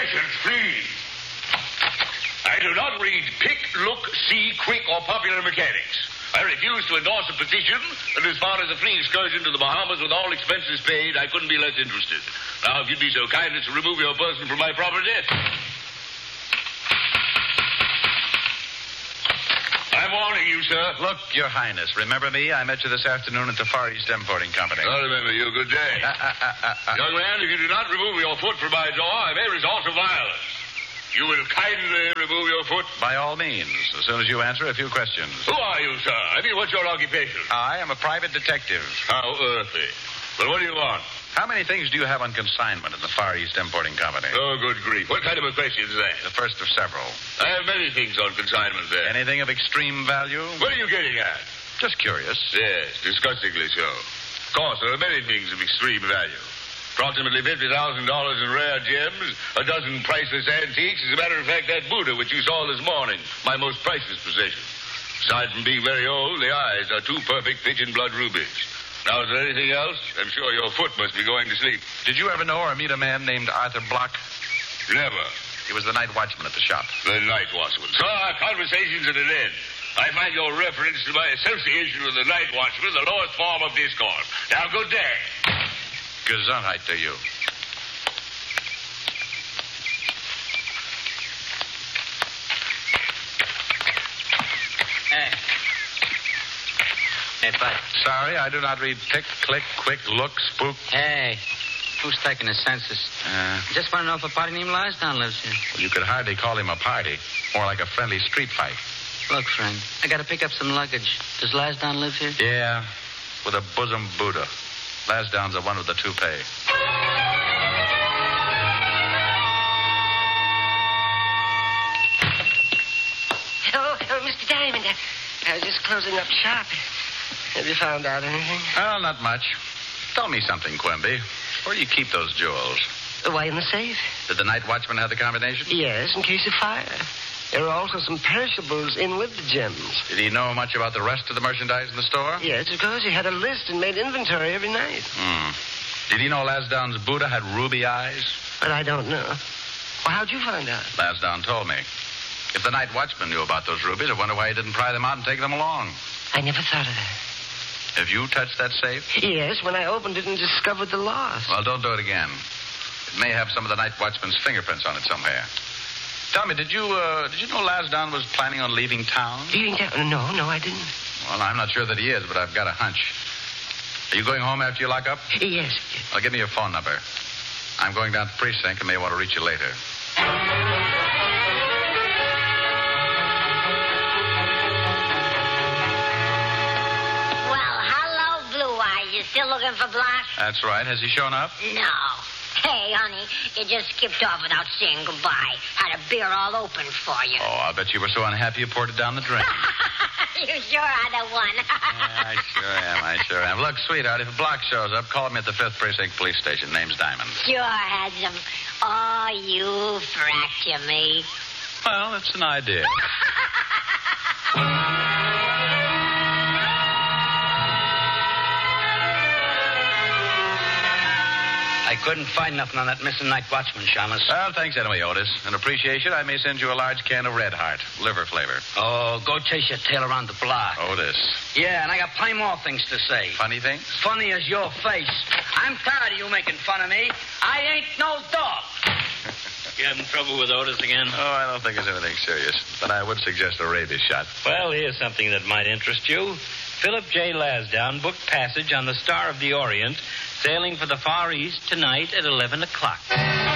Patience, please. I do not read Pick, Look, See, Quick, or Popular Mechanics. I refuse to endorse a petition, and as far as a free excursion to the Bahamas with all expenses paid, I couldn't be less interested. Now, if you'd be so kind as to remove your person from my property. I'm warning you, sir. Look, Your Highness, remember me? I met you this afternoon at the Far East Importing Company. I remember you. Good day. Young man, if you do not remove your foot from my door, I may resort to violence. You will kindly remove your foot? By all means, as soon as you answer a few questions. Who are you, sir? I mean, what's your occupation? I am a private detective. How earthly. Well, what do you want? How many things do you have on consignment at the Far East Importing Company? Oh, good grief. What kind of a question is that? The first of several. I have many things on consignment there. Anything of extreme value? What are you getting at? Just curious. Yes, disgustingly so. Of course, there are many things of extreme value. Approximately $50,000 in rare gems, a dozen priceless antiques. As a matter of fact, that Buddha which you saw this morning, my most priceless possession. Aside from being very old, the eyes are two perfect pigeon-blood rubies. Now, is there anything else? I'm sure your foot must be going to sleep. Did you ever know or meet a man named Arthur Block? Never. He was the night watchman at the shop. The night watchman. So our conversation's at an end. I find your reference to my association with the night watchman the lowest form of discourse. Now, good day. Gesundheit to you. Hey, bud. Sorry, I do not read Pick, Click, Quick, Look, Spook. Hey, who's taking the census? Just want to know if a party named Lansdowne lives here. Well, you could hardly call him a party. More like a friendly street fight. Look, friend, I got to pick up some luggage. Does Lansdowne live here? Yeah, with a bosom Buddha. Lansdowne's the one with the toupee. Oh, Mr. Diamond, I was just closing up shop. Have you found out anything? Well, not much. Tell me something, Quimby. Where do you keep those jewels? Why, in the safe? Did the night watchman have the combination? Yes, in case of fire. There are also some perishables in with the gems. Did he know much about the rest of the merchandise in the store? Yes, of course. He had a list and made inventory every night. Did he know Lansdowne's Buddha had ruby eyes? But I don't know. Well, how'd you find out? Lansdowne told me. If the night watchman knew about those rubies, I wonder why he didn't pry them out and take them along. I never thought of that. Have you touched that safe? Yes, when I opened it and discovered the loss. Well, don't do it again. It may have some of the night watchman's fingerprints on it somewhere. Tell me, did you know Lansdowne was planning on leaving town? Leaving town? No, I didn't. Well, I'm not sure that he is, but I've got a hunch. Are you going home after you lock up? Yes. Well, give me your phone number. I'm going down to the precinct and may want to reach you later. Well, hello, Blue Eyes. You still looking for Block? That's right. Has he shown up? No. Hey, honey, you just skipped off without saying goodbye. Had a beer all open for you. Oh, I bet you were so unhappy you poured it down the drain. You sure are the one. I sure am. Look, sweetheart, if a Block shows up, call me at the 5th Precinct Police Station. Name's Diamond. Sure, handsome. Oh, you fracture me. Well, that's an idea. I couldn't find nothing on that missing night watchman, Shamus. Well, thanks anyway, Otis. In appreciation, I may send you a large can of Red Heart, liver flavor. Oh, go chase your tail around the block. Otis. Yeah, and I got plenty more things to say. Funny things? Funny as your face. I'm tired of you making fun of me. I ain't no dog. You having trouble with Otis again? Oh, I don't think it's anything serious. But I would suggest a rabies shot. Well, here's something that might interest you. Philip J. Lansdowne booked passage on the Star of the Orient, sailing for the Far East tonight at 11 o'clock.